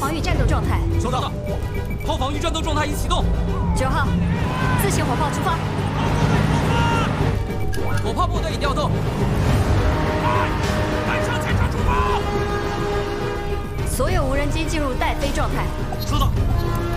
防御战斗状态。 收到。炮防御战斗状态已启动。 9号，自行火炮出发。 火炮部队已调动。 赶上前场出发。 所有无人机进入待飞状态。 收到。